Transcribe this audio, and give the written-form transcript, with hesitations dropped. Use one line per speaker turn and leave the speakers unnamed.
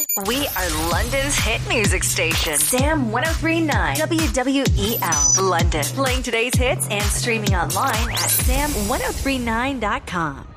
We are London's hit music station. Sam 1039 WWEL London. Playing today's hits and streaming online at sam1039.com.